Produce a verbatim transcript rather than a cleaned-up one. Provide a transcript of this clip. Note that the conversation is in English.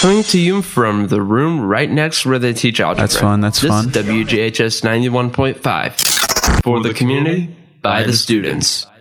Coming to you from the room right next where they teach algebra. That's fun, that's this fun. This is W J H S ninety-one point five. For the community, by the students.